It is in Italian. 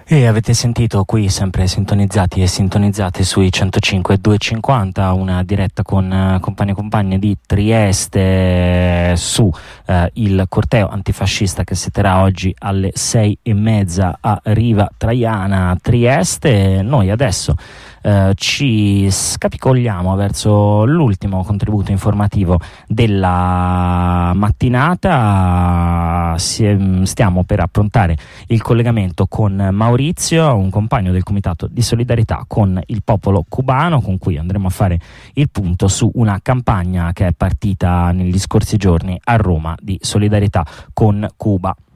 E avete sentito qui, sempre sintonizzati e sintonizzate sui 105 e 250, una diretta con compagni e compagne di Trieste su il corteo antifascista che si terrà oggi alle 6:30 a Riva Traiana, Trieste. Noi adesso ci scapicogliamo verso l'ultimo contributo informativo della mattinata. Stiamo per approntare il collegamento con Maurizio, un compagno del Comitato di Solidarietà con il popolo cubano, con cui andremo a fare il punto su una campagna che è partita negli scorsi giorni a Roma di solidarietà con Cuba.